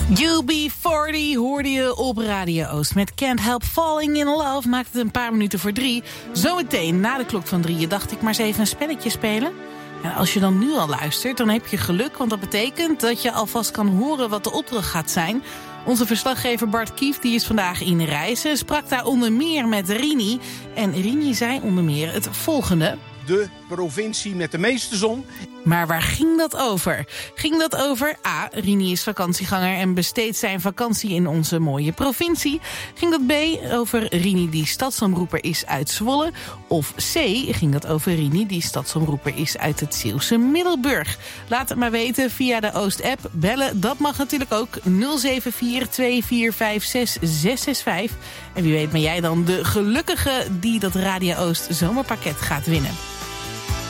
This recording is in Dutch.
UB40 hoorde je op Radio Oost. Met Can't Help Falling in Love maakt het een paar minuten voor 3. Zometeen, na de klok van 3, dacht ik maar eens even een spelletje spelen. En als je dan nu al luistert, dan heb je geluk. Want dat betekent dat je alvast kan horen wat de opdracht gaat zijn. Onze verslaggever Bart Kief die is vandaag in Rijssen. Sprak daar onder meer met Rini. En Rini zei onder meer het volgende. De provincie met de meeste zon. Maar waar ging dat over? Ging dat over A, Rini is vakantieganger en besteedt zijn vakantie in onze mooie provincie? Ging dat B, over Rini die stadsomroeper is uit Zwolle? Of C, ging dat over Rini die stadsomroeper is uit het Zeeuwse Middelburg? Laat het maar weten via de Oost-app. Bellen, dat mag natuurlijk ook 074-2456-665. En wie weet ben jij dan de gelukkige die dat Radio Oost zomerpakket gaat winnen.